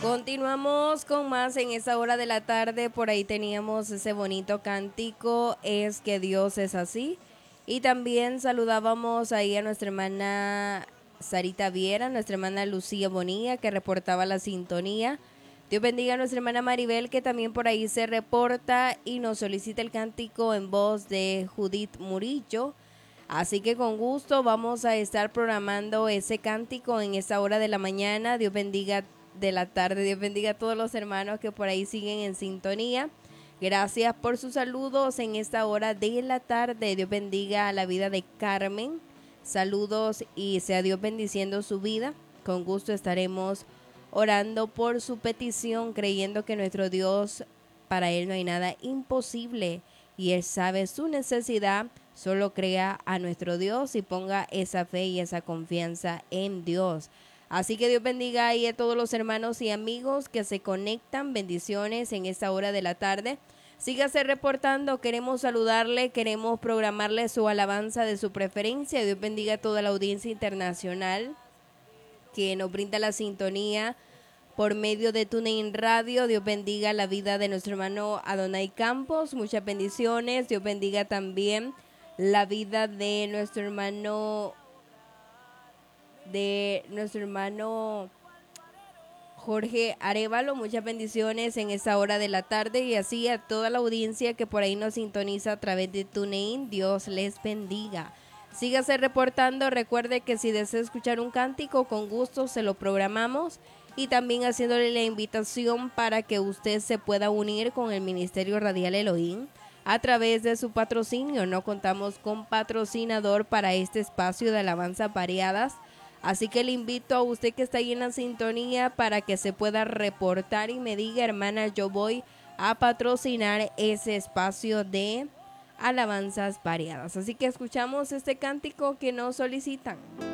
Continuamos con más en esta hora de la tarde. Por ahí teníamos ese bonito cántico, Es que Dios es así. Y también saludábamos ahí a nuestra hermana Sarita Viera, nuestra hermana Lucía Bonilla, que reportaba la sintonía. Dios bendiga a nuestra hermana Maribel, que también por ahí se reporta y nos solicita el cántico en voz de Judith Murillo. Así que con gusto vamos a estar programando ese cántico en esta hora de la mañana. Dios bendiga de la tarde. Dios bendiga a todos los hermanos que por ahí siguen en sintonía. Gracias por sus saludos en esta hora de la tarde. Dios bendiga a la vida de Carmen. Saludos y sea Dios bendiciendo su vida. Con gusto estaremos orando por su petición, creyendo que nuestro Dios, para Él no hay nada imposible y Él sabe su necesidad. Solo crea a nuestro Dios y ponga esa fe y esa confianza en Dios. Así que Dios bendiga ahí a todos los hermanos y amigos que se conectan. Bendiciones en esta hora de la tarde. Sígase reportando, queremos saludarle, queremos programarle su alabanza de su preferencia. Dios bendiga a toda la audiencia internacional que nos brinda la sintonía por medio de TuneIn Radio. Dios bendiga la vida de nuestro hermano Adonai Campos. Muchas bendiciones. Dios bendiga también la vida de nuestro hermano Jorge Arevalo. Muchas bendiciones en esta hora de la tarde y así a toda la audiencia que por ahí nos sintoniza a través de TuneIn. Dios les bendiga. Sígase reportando. Recuerde que si desea escuchar un cántico, con gusto se lo programamos y también haciéndole la invitación para que usted se pueda unir con el Ministerio Radial Elohim a través de su patrocinio. No contamos con patrocinador para este espacio de alabanza variadas. Así que le invito a usted que está ahí en la sintonía para que se pueda reportar y me diga, hermana, yo voy a patrocinar ese espacio de alabanzas variadas. Así que escuchamos este cántico que nos solicitan.